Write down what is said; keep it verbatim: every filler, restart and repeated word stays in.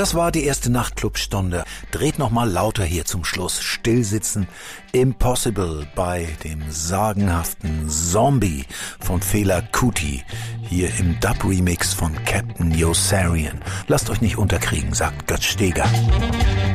Das war die erste Nachtclubstunde. Dreht noch mal lauter hier zum Schluss. Stillsitzen. Impossible bei dem sagenhaften Zombie von Fela Kuti. Hier im Dub-Remix von Captain Yossarian. Lasst euch nicht unterkriegen, sagt Götz Steger.